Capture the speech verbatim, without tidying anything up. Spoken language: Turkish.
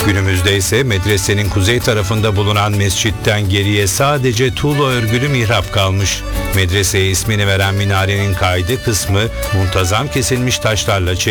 Günümüzde ise medresenin kuzey tarafında bulunan mescitten geriye sadece tuğla örgülü mihrap kalmış. Medreseye ismini veren minarenin kaydı kısmı muntazam kesilmiş taşlarla çevrili.